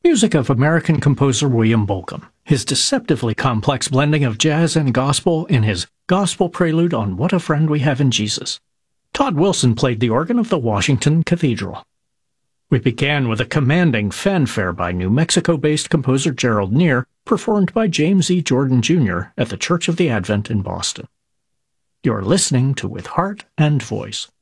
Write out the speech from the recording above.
Music of American composer William Bolcom, his deceptively complex blending of jazz and gospel in his Gospel Prelude on What a Friend We Have in Jesus. Todd Wilson played the organ of the Washington Cathedral. We began with a commanding fanfare by New Mexico-based composer Gerald Neer, performed by James E. Jordan Jr. at the Church of the Advent in Boston. You're listening to With Heart and Voice.